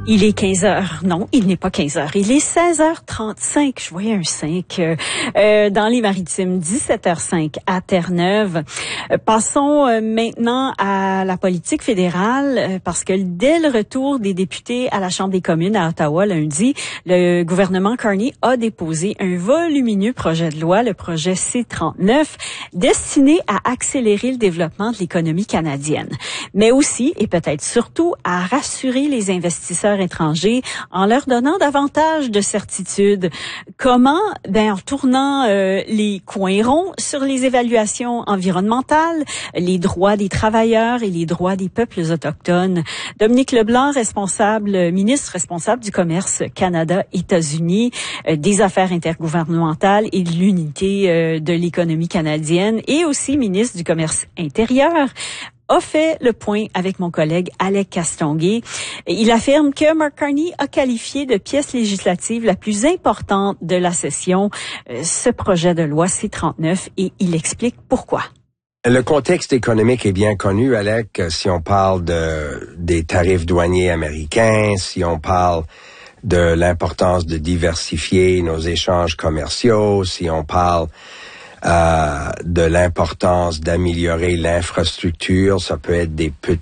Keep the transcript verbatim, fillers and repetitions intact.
Il est quinze heures. Non, il n'est pas quinze heures. Il est seize heures trente-cinq. Je voyais un cinq euh, euh, dans les Maritimes. dix-sept heures cinq à Terre-Neuve. Euh, passons euh, maintenant à la politique fédérale euh, parce que dès le retour des députés à la Chambre des communes à Ottawa lundi, le gouvernement Carney a déposé un volumineux projet de loi, le projet C trente-neuf, destiné à accélérer le développement de l'économie canadienne, mais aussi et peut-être surtout à rassurer les investisseurs étrangers en leur donnant davantage de certitude. Comment? Ben, en tournant euh, les coins ronds sur les évaluations environnementales, les droits des travailleurs et les droits des peuples autochtones. Dominique Leblanc, responsable, ministre responsable du commerce Canada-États-Unis, euh, des affaires intergouvernementales et de l'unité euh, de l'économie canadienne et aussi ministre du commerce intérieur, a fait le point avec mon collègue Alec Castonguay. Il affirme que Mark Carney a qualifié de pièce législative la plus importante de la session euh, ce projet de loi C trente-neuf et il explique pourquoi. Le contexte économique est bien connu, Alec. Si on parle de des tarifs douaniers américains, si on parle de l'importance de diversifier nos échanges commerciaux, si on parle Euh, de l'importance d'améliorer l'infrastructure. Ça peut être des petits